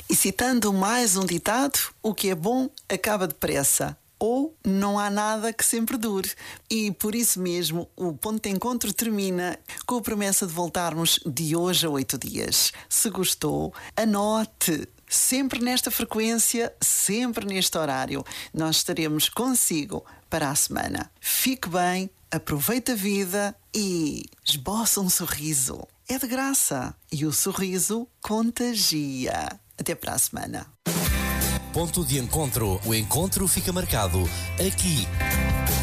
E citando mais um ditado, o que é bom acaba depressa. Ou não há nada que sempre dure. E por isso mesmo o Ponto de Encontro termina com a promessa de voltarmos de hoje a 8 dias. Se gostou, anote. Sempre nesta frequência, sempre neste horário. Nós estaremos consigo para a semana. Fique bem, aproveite a vida e esboça um sorriso. É de graça. E o sorriso contagia. Até para a semana. Ponto de Encontro. O encontro fica marcado aqui.